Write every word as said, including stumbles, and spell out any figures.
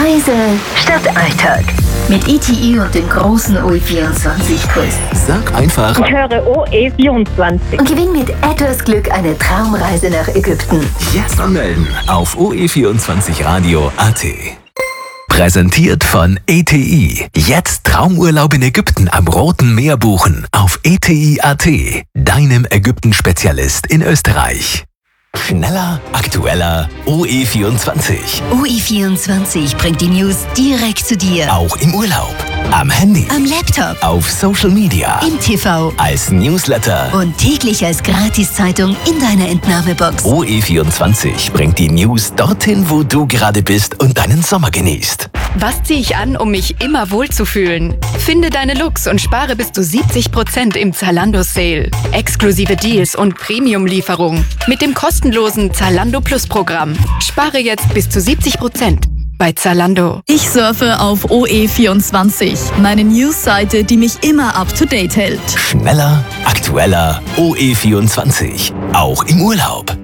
Reise statt Alltag. Mit E T I und dem großen O E vierundzwanzig-Quiz. Sag einfach, Ich höre O E vierundzwanzig. Und gewinn mit etwas Glück eine Traumreise nach Ägypten. jetzt anmelden auf o e vierundzwanzig radio punkt a t. Präsentiert von E T I. Jetzt Traumurlaub in Ägypten am Roten Meer buchen auf e t i punkt a t. Deinem Ägypten-Spezialist in Österreich. Schneller, aktueller, O E vierundzwanzig. O E vierundzwanzig bringt die News direkt zu dir. Auch im Urlaub, am Handy, Am Laptop, auf Social Media, im T V als Newsletter. und täglich als Gratiszeitung in deiner Entnahmebox. O E vierundzwanzig bringt die News dorthin, wo du gerade bist und deinen Sommer genießt. Was ziehe ich an, um mich immer wohlzufühlen? Finde deine Looks und spare bis zu siebzig Prozent im Zalando-Sale. Exklusive Deals und Premium-Lieferung mit dem kostenlosen Zalando Plus Programm. Spare jetzt bis zu siebzig Prozent bei Zalando. Ich surfe auf O E vierundzwanzig, meine Newsseite, die mich immer up to date hält. Schneller, aktueller, O E vierundzwanzig. Auch im Urlaub.